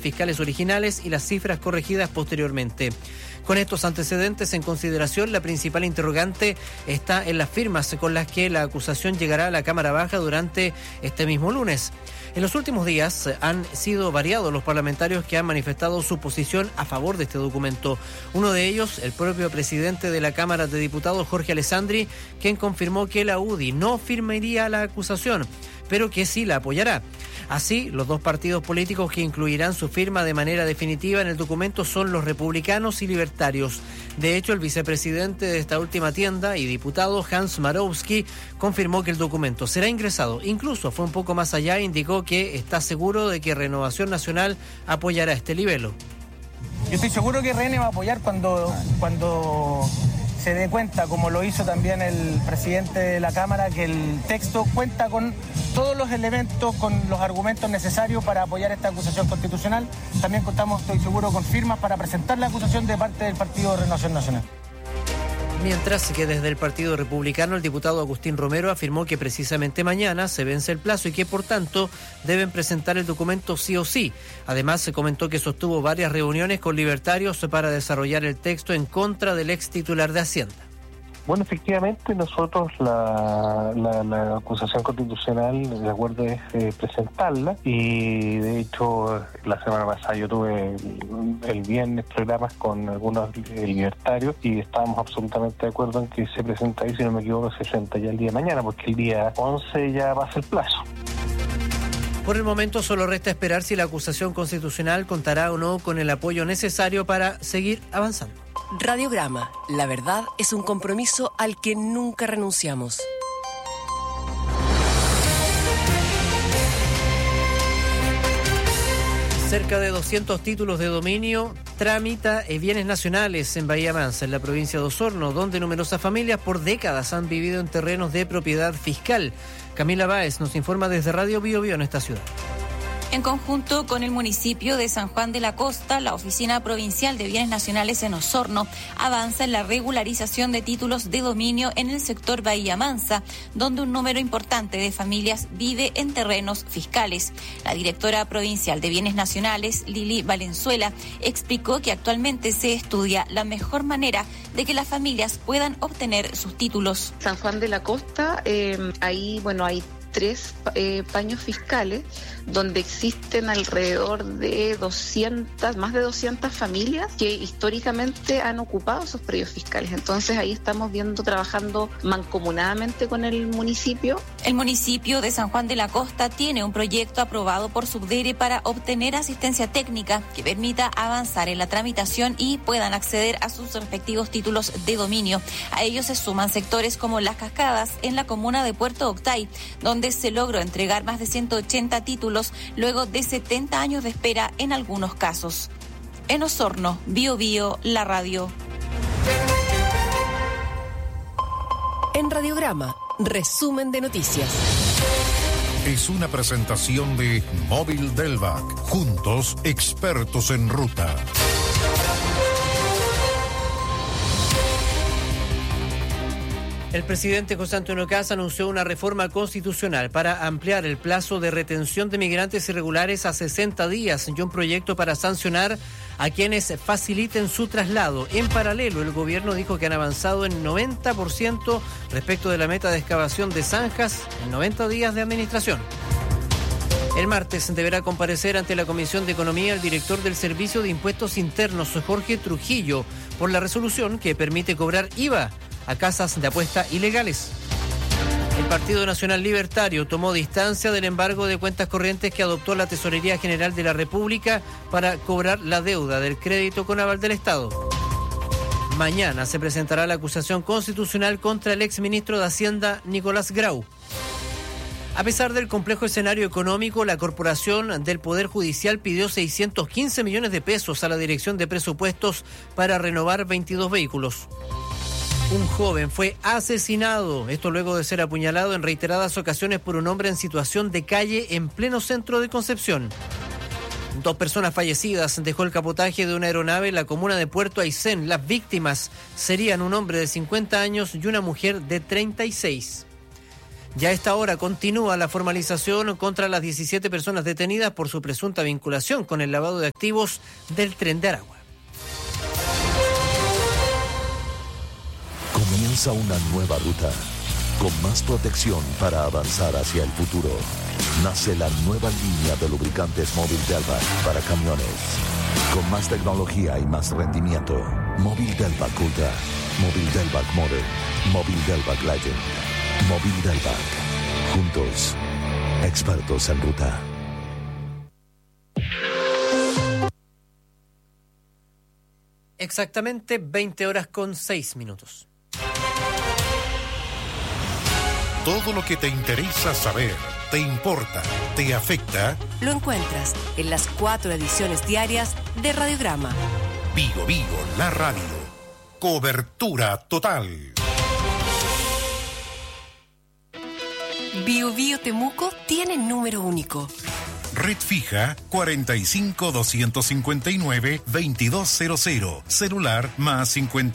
fiscales originales y las cifras corregidas posteriormente. Con estos antecedentes en consideración, la principal interrogante está en las firmas con las que la acusación llegará a la Cámara Baja durante este mismo lunes. En los últimos días han sido variados los parlamentarios que han manifestado su posición a favor de este documento. Uno de ellos, el propio presidente de la Cámara de Diputados, Jorge Alessandri, quien confirmó que la UDI no firmaría la acusación, pero que sí la apoyará. Así, los dos partidos políticos que incluirán su firma de manera definitiva en el documento son los republicanos y libertarios. De hecho, el vicepresidente de esta última tienda y diputado, Hans Marowski, confirmó que el documento será ingresado. Incluso fue un poco más allá e indicó que está seguro de que Renovación Nacional apoyará este libelo. Yo estoy seguro que RN va a apoyar cuando se dé cuenta, como lo hizo también el presidente de la Cámara, que el texto cuenta con todos los elementos, con los argumentos necesarios para apoyar esta acusación constitucional. También contamos, estoy seguro, con firmas para presentar la acusación de parte del Partido Renovación Nacional. Mientras que desde el Partido Republicano, el diputado Agustín Romero afirmó que precisamente mañana se vence el plazo y que, por tanto, deben presentar el documento sí o sí. Además, se comentó que sostuvo varias reuniones con libertarios para desarrollar el texto en contra del ex titular de Hacienda. Bueno, efectivamente, nosotros la acusación constitucional, de acuerdo, es presentarla, y de hecho la semana pasada yo tuve el viernes programas con algunos libertarios y estábamos absolutamente de acuerdo en que se presenta, y si no me equivoco se presenta ya el día de mañana, porque el día 11 ya pasa el plazo. Por el momento solo resta esperar si la acusación constitucional contará o no con el apoyo necesario para seguir avanzando. Radiograma, la verdad es un compromiso al que nunca renunciamos. Cerca de 200 títulos de dominio tramita bienes nacionales en Bahía Mansa, en la provincia de Osorno, donde numerosas familias por décadas han vivido en terrenos de propiedad fiscal. Camila Báez nos informa desde Radio Bio Bio en esta ciudad. En conjunto con el municipio de San Juan de la Costa, la Oficina Provincial de Bienes Nacionales en Osorno avanza en la regularización de títulos de dominio en el sector Bahía Mansa, donde un número importante de familias vive en terrenos fiscales. La directora provincial de Bienes Nacionales, Lili Valenzuela, explicó que actualmente se estudia la mejor manera de que las familias puedan obtener sus títulos. San Juan de la Costa, hay 3 paños fiscales donde existen alrededor de más de 200 familias que históricamente han ocupado esos predios fiscales. Entonces ahí estamos trabajando mancomunadamente con el municipio. El municipio de San Juan de la Costa tiene un proyecto aprobado por Subdere para obtener asistencia técnica que permita avanzar en la tramitación y puedan acceder a sus respectivos títulos de dominio. A ellos se suman sectores como Las Cascadas en la comuna de Puerto Octay, donde se logró entregar más de 180 títulos luego de 70 años de espera en algunos casos. En Osorno, Bio Bio, la radio. En Radiograma, resumen de noticias. Es una presentación de Móvil Delvac. Juntos, expertos en ruta. El presidente José Antonio Kast anunció una reforma constitucional para ampliar el plazo de retención de migrantes irregulares a 60 días y un proyecto para sancionar a quienes faciliten su traslado. En paralelo, el gobierno dijo que han avanzado en 90% respecto de la meta de excavación de zanjas en 90 días de administración. El martes deberá comparecer ante la Comisión de Economía el director del Servicio de Impuestos Internos, Jorge Trujillo, por la resolución que permite cobrar IVA a casas de apuesta ilegales. El Partido Nacional Libertario tomó distancia del embargo de cuentas corrientes que adoptó la Tesorería General de la República para cobrar la deuda del crédito con aval del Estado. Mañana se presentará la acusación constitucional contra el exministro de Hacienda, Nicolás Grau. A pesar del complejo escenario económico, la Corporación del Poder Judicial pidió 615 millones de pesos a la Dirección de Presupuestos para renovar 22 vehículos. Un joven fue asesinado, esto luego de ser apuñalado en reiteradas ocasiones por un hombre en situación de calle en pleno centro de Concepción. 2 personas fallecidas dejó el capotaje de una aeronave en la comuna de Puerto Aysén. Las víctimas serían un hombre de 50 años y una mujer de 36. Ya a esta hora continúa la formalización contra las 17 personas detenidas por su presunta vinculación con el lavado de activos del Tren de Aragua. Comienza una nueva ruta, con más protección para avanzar hacia el futuro. Nace la nueva línea de lubricantes Móvil Delvac para camiones. Con más tecnología y más rendimiento. Móvil Delvac Ultra, Móvil Delvac Modern, Móvil Delvac Legend, Móvil Delvac. Juntos, expertos en ruta. Exactamente 20:06. Todo lo que te interesa saber, te importa, te afecta. Lo encuentras en las 4 ediciones diarias de Radiograma. Vigo Vigo, la radio. Cobertura total. Bio Bio Temuco tiene número único. Red fija 45-259-2200. Celular más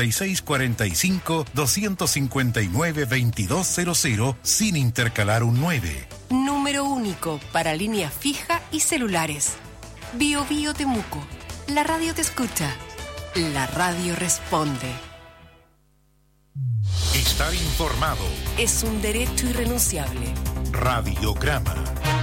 5645-259-2200 sin intercalar un 9. Número único para línea fija y celulares. Bio Bio Temuco. La radio te escucha. La radio responde. Estar informado Es un derecho irrenunciable. Radiograma.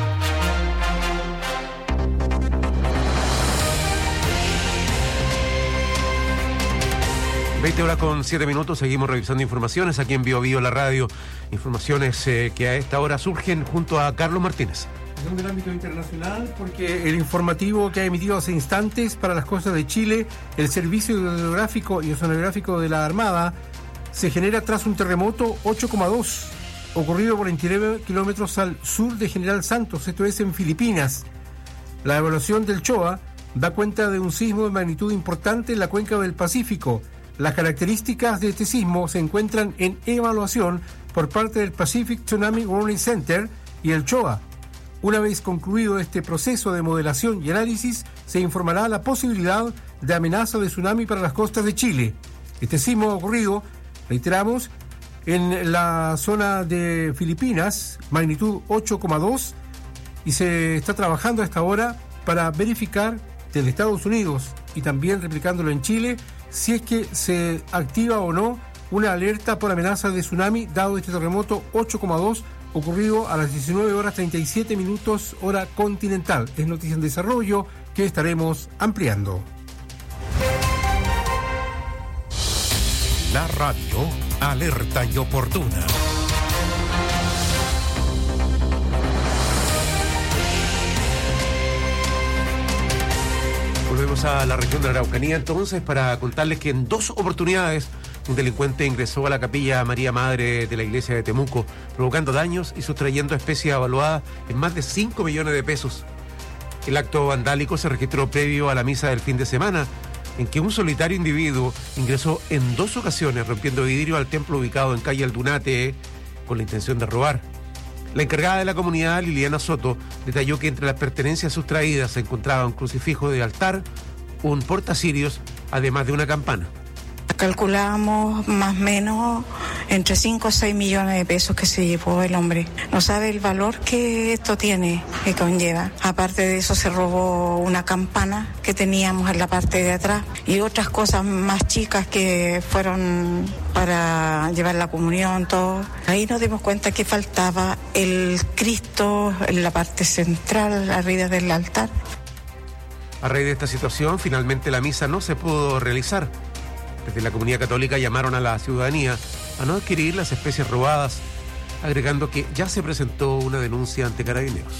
20:07. Seguimos revisando informaciones aquí en Bio Bio, la radio. Informaciones que a esta hora surgen junto a Carlos Martínez. Del ámbito internacional, porque el informativo que ha emitido hace instantes para las costas de Chile, el Servicio Hidrográfico y Oceanográfico de la Armada, se genera tras un terremoto 8,2 ocurrido 49 kilómetros al sur de General Santos, esto es en Filipinas. La evaluación del CHOA da cuenta de un sismo de magnitud importante en la cuenca del Pacífico. Las características de este sismo se encuentran en evaluación por parte del Pacific Tsunami Warning Center y el CHOA. Una vez concluido este proceso de modelación y análisis, se informará la posibilidad de amenaza de tsunami para las costas de Chile. Este sismo ha ocurrido, reiteramos, en la zona de Filipinas, magnitud 8,2, y se está trabajando a esta hora para verificar desde Estados Unidos y también replicándolo en Chile si es que se activa o no una alerta por amenaza de tsunami dado este terremoto 8,2 ocurrido a las 19:37 hora continental. Es noticia en desarrollo que estaremos ampliando. La radio alerta y oportuna. Volvemos a la región de la Araucanía entonces para contarles que en 2 oportunidades un delincuente ingresó a la capilla María Madre de la iglesia de Temuco, provocando daños y sustrayendo especies avaluadas en más de 5 millones de pesos. El acto vandálico se registró previo a la misa del fin de semana, en que un solitario individuo ingresó en 2 ocasiones rompiendo vidrio al templo ubicado en calle Aldunate con la intención de robar. La encargada de la comunidad, Liliana Soto, detalló que entre las pertenencias sustraídas se encontraba un crucifijo de altar, un portacirios, además de una campana. Calculamos más o menos entre 5 o 6 millones de pesos que se llevó el hombre. No sabe el valor que esto tiene, que conlleva. Aparte de eso se robó una campana que teníamos en la parte de atrás y otras cosas más chicas que fueron para llevar la comunión, todo. Ahí nos dimos cuenta que faltaba el Cristo en la parte central, arriba del altar. A raíz de esta situación, finalmente la misa no se pudo realizar. Desde la comunidad católica llamaron a la ciudadanía a no adquirir las especies robadas, agregando que ya se presentó una denuncia ante Carabineros.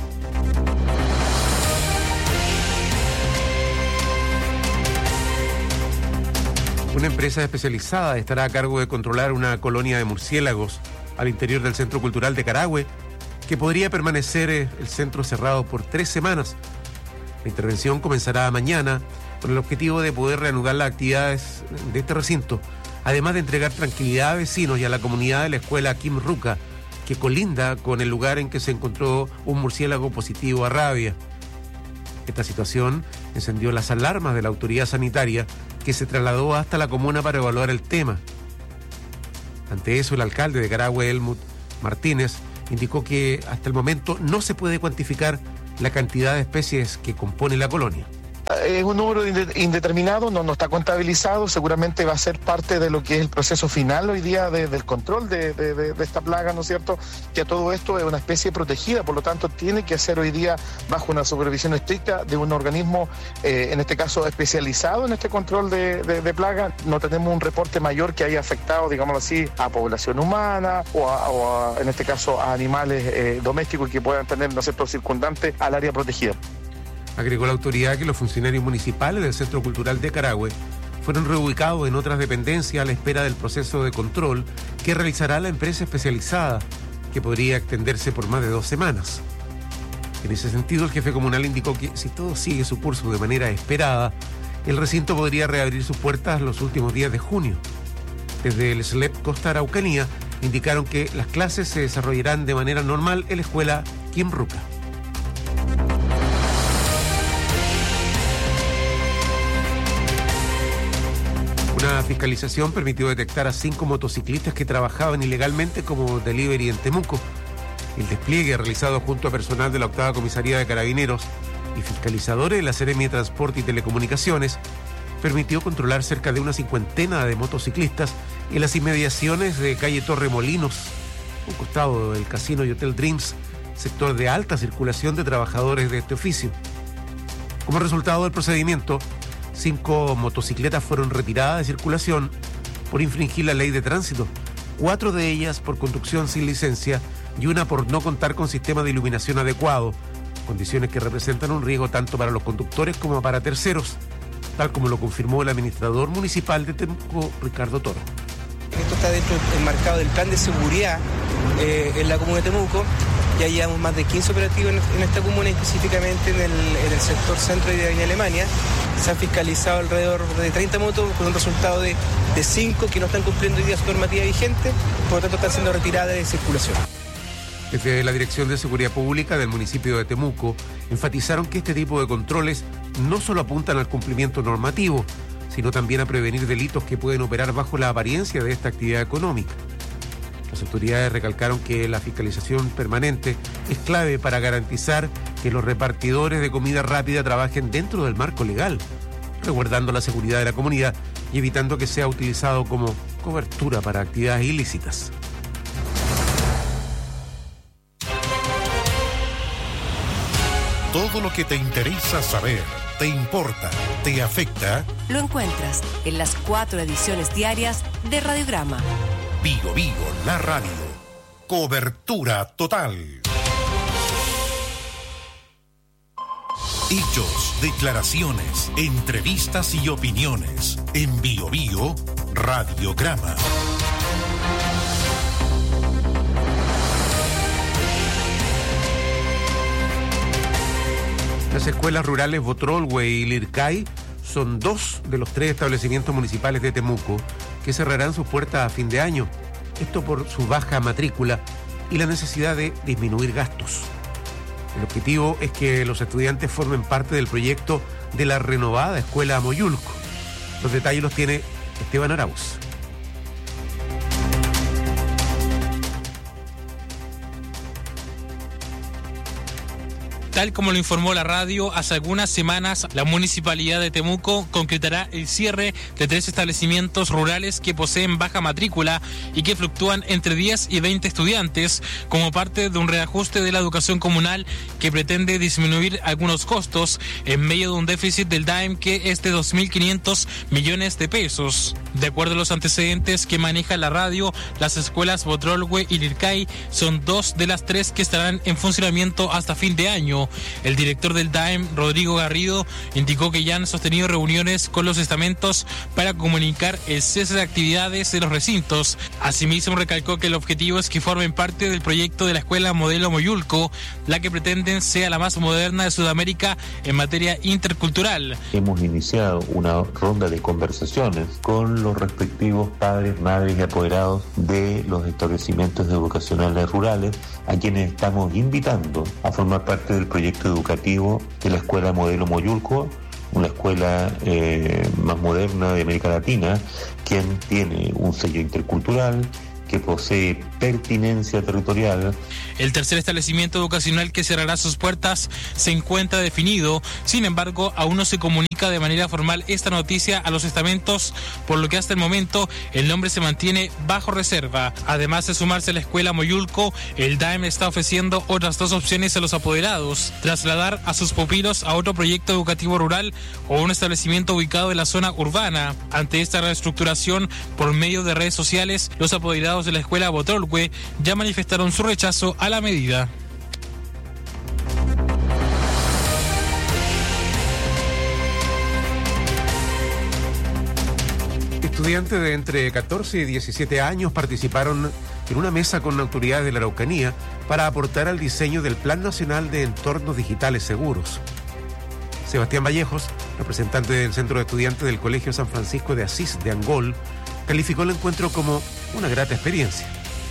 Una empresa especializada estará a cargo de controlar una colonia de murciélagos al interior del Centro Cultural de Carahue, que podría permanecer el centro cerrado por 3 semanas. La intervención comenzará mañana con el objetivo de poder reanudar las actividades de este recinto, además de entregar tranquilidad a vecinos y a la comunidad de la escuela Kim Ruca, que colinda con el lugar en que se encontró un murciélago positivo a rabia. Esta situación encendió las alarmas de la autoridad sanitaria, que se trasladó hasta la comuna para evaluar el tema. Ante eso, el alcalde de Carahue, Helmut Martínez, indicó que hasta el momento no se puede cuantificar la cantidad de especies que compone la colonia. Es un número indeterminado, no está contabilizado, seguramente va a ser parte de lo que es el proceso final hoy día del control de esta plaga, ¿no es cierto? Que todo esto es una especie protegida, por lo tanto tiene que ser hoy día bajo una supervisión estricta de un organismo, en este caso especializado en este control de plagas. No tenemos un reporte mayor que haya afectado, digámoslo así, a población humana o en este caso a animales domésticos que puedan tener, ¿no es cierto?, circundantes al área protegida. Agregó la autoridad que los funcionarios municipales del Centro Cultural de Carahue fueron reubicados en otras dependencias a la espera del proceso de control que realizará la empresa especializada, que podría extenderse por más de 2 semanas. En ese sentido, el jefe comunal indicó que si todo sigue su curso de manera esperada, el recinto podría reabrir sus puertas los últimos días de junio. Desde el SLEP Costa Araucanía indicaron que las clases se desarrollarán de manera normal en la escuela Quimruca. Una fiscalización permitió detectar a 5 motociclistas que trabajaban ilegalmente como delivery en Temuco. El despliegue realizado junto a personal de la 8ª Comisaría de Carabineros y fiscalizadores de la Seremi de Transporte y Telecomunicaciones permitió controlar cerca de una 50 de motociclistas en las inmediaciones de calle Torremolinos, un costado del Casino y Hotel Dreams, sector de alta circulación de trabajadores de este oficio. Como resultado del procedimiento, 5 motocicletas fueron retiradas de circulación por infringir la ley de tránsito, 4 de ellas por conducción sin licencia y una por no contar con sistema de iluminación adecuado, condiciones que representan un riesgo tanto para los conductores como para terceros, tal como lo confirmó el administrador municipal de Temuco, Ricardo Toro. Esto está enmarcado del plan de seguridad en la comuna de Temuco. Ya llevamos más de 15 operativos en esta comuna, específicamente en el sector centro y de Avenida Alemania. Se han fiscalizado alrededor de 30 motos con un resultado de 5 que no están cumpliendo hoy día su normativa vigente, por lo tanto están siendo retiradas de circulación. Desde la Dirección de Seguridad Pública del municipio de Temuco enfatizaron que este tipo de controles no solo apuntan al cumplimiento normativo, sino también a prevenir delitos que pueden operar bajo la apariencia de esta actividad económica. Las autoridades recalcaron que la fiscalización permanente es clave para garantizar que los repartidores de comida rápida trabajen dentro del marco legal, resguardando la seguridad de la comunidad y evitando que sea utilizado como cobertura para actividades ilícitas. Todo lo que te interesa saber, te importa, te afecta, lo encuentras en las 4 ediciones diarias de Radiograma. Vigo Vigo, la radio. Cobertura total. Hechos, declaraciones, entrevistas y opiniones. En Vigo Vigo, Radiograma. Las escuelas rurales Botrolhue y Lircay son 2 de los 3 establecimientos municipales de Temuco que cerrarán sus puertas a fin de año. Esto por su baja matrícula y la necesidad de disminuir gastos. El objetivo es que los estudiantes formen parte del proyecto de la renovada Escuela Moyulco. Los detalles los tiene Esteban Arauz. Tal como lo informó la radio, hace algunas semanas la Municipalidad de Temuco concretará el cierre de 3 establecimientos rurales que poseen baja matrícula y que fluctúan entre 10 y 20 estudiantes como parte de un reajuste de la educación comunal que pretende disminuir algunos costos en medio de un déficit del DAEM que es de 2.500 millones de pesos. De acuerdo a los antecedentes que maneja la radio, las escuelas Botrolhue y Lircay son 2 de las 3 que estarán en funcionamiento hasta fin de año. El director del DAEM, Rodrigo Garrido, indicó que ya han sostenido reuniones con los estamentos para comunicar el cese de actividades de los recintos. Asimismo, recalcó que el objetivo es que formen parte del proyecto de la Escuela Modelo Moyulco, la que pretenden sea la más moderna de Sudamérica en materia intercultural. Hemos iniciado una ronda de conversaciones con los respectivos padres, madres y apoderados de los establecimientos educacionales rurales, a quienes estamos invitando a formar parte del proyecto educativo de la Escuela Modelo Moyulco, una escuela más moderna de América Latina, quien tiene un sello intercultural, que posee pertinencia territorial. El tercer establecimiento educacional que cerrará sus puertas se encuentra definido. Sin embargo, aún no se comunica de manera formal esta noticia a los estamentos, por lo que hasta el momento el nombre se mantiene bajo reserva. Además de sumarse a la escuela Moyulco, el DAEM está ofreciendo otras dos opciones a los apoderados: trasladar a sus pupilos a otro proyecto educativo rural o un establecimiento ubicado en la zona urbana. Ante esta reestructuración por medio de redes sociales, los apoderados de la escuela Botolhue ya manifestaron su rechazo a la medida. Estudiantes de entre 14 y 17 años participaron en una mesa con autoridades de la Araucanía para aportar al diseño del Plan Nacional de Entornos Digitales Seguros. Sebastián Vallejos, representante del Centro de Estudiantes del Colegio San Francisco de Asís de Angol, calificó el encuentro como una grata experiencia.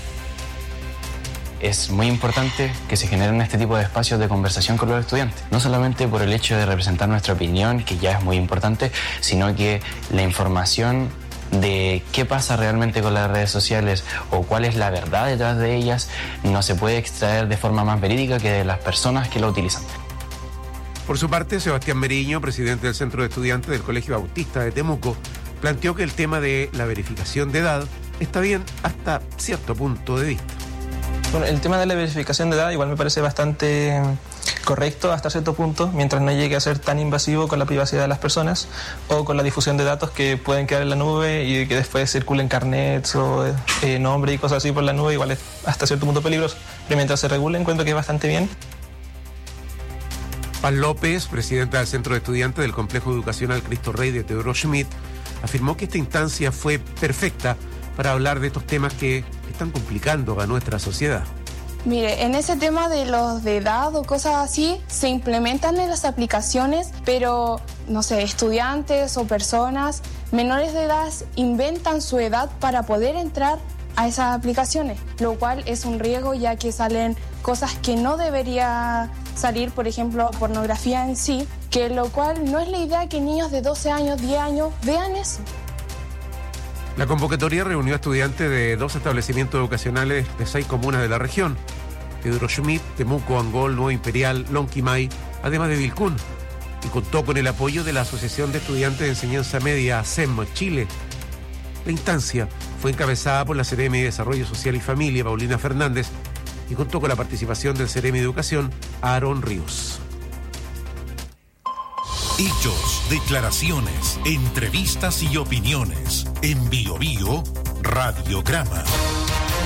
Es muy importante que se generen este tipo de espacios de conversación con los estudiantes, no solamente por el hecho de representar nuestra opinión, que ya es muy importante, sino que la información de qué pasa realmente con las redes sociales o cuál es la verdad detrás de ellas no se puede extraer de forma más verídica que de las personas que lo utilizan. Por su parte, Sebastián Meriño, presidente del Centro de Estudiantes del Colegio Bautista de Temuco, planteó que el tema de la verificación de edad está bien hasta cierto punto de vista. Bueno, el tema de la verificación de edad igual me parece bastante correcto hasta cierto punto, mientras no llegue a ser tan invasivo con la privacidad de las personas o con la difusión de datos que pueden quedar en la nube y que después circulen carnets o nombre y cosas así por la nube, igual es hasta cierto punto peligroso. Pero mientras se regule, encuentro que es bastante bien. Paz López, presidenta del Centro de Estudiantes del Complejo Educacional Cristo Rey de Teodoro Schmidt, afirmó que esta instancia fue perfecta para hablar de estos temas que están complicando a nuestra sociedad. Mire, en ese tema de los de edad o cosas así, se implementan en las aplicaciones, pero, no sé, estudiantes o personas menores de edad inventan su edad para poder entrar a esas aplicaciones, lo cual es un riesgo ya que salen cosas que no debería salir, por ejemplo, pornografía en sí, que lo cual no es la idea que niños de 12 años, 10 años vean eso. La convocatoria reunió a estudiantes de 2 establecimientos educacionales de 6 comunas de la región: Teodoro Schmidt, Temuco, Angol, Nuevo Imperial, Lonquimay, además de Vilcún, y contó con el apoyo de la Asociación de Estudiantes de Enseñanza Media, ASEM Chile. La instancia fue encabezada por la Seremi de Desarrollo Social y Familia, Paulina Fernández, y contó con la participación del Seremi de Educación, Aarón Ríos. Hechos, declaraciones, entrevistas y opiniones. En Bio Bio, Radiograma.